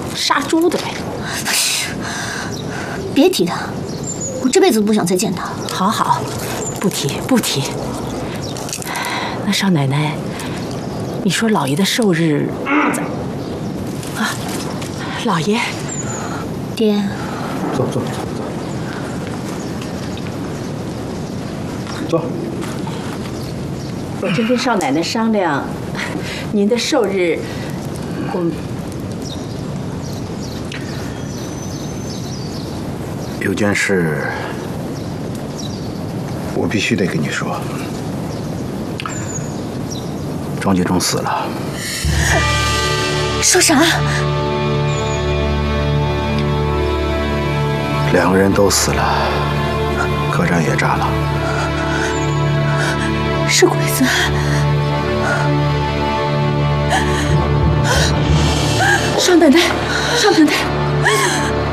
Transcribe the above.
杀猪的呗。 别提他，我这辈子都不想再见他。 好好，不提不提。那少奶奶，你说老爷的寿日咋？啊，老爷， 爹， 坐。 我正跟少奶奶商量，您的寿日， 有件事，我必须得跟你说。庄杰忠死了。 说啥？ 两个人都死了，客栈也炸了。 是鬼子！ 少奶奶，少奶奶！